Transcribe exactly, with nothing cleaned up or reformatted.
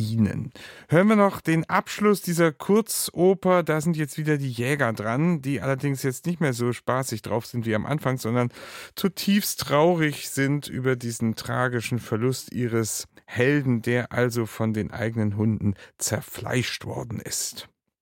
Ihnen. Hören wir noch den Abschluss dieser Kurzoper. Da sind jetzt wieder die Jäger dran, die allerdings jetzt nicht mehr so spaßig drauf sind wie am Anfang, sondern zutiefst traurig sind über diesen tragischen Verlust ihres Helden, der also von den eigenen Hunden zerfleischt worden ist.